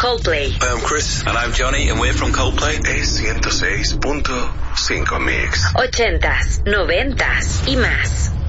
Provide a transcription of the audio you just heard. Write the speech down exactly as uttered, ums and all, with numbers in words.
Coldplay. Hi, I'm Chris. And I'm Johnny, and we're from Coldplay. Es ciento seis punto cinco Mix. Ochentas, noventas y más.